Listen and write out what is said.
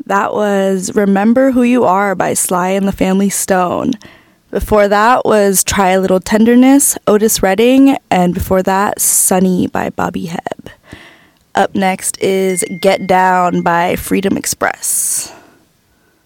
That was Remember Who You Are by Sly and the Family Stone. Before that was Try a Little Tenderness, Otis Redding, and before that, Sunny by Bobby Hebb. Up next is Get Down by Freedom Express.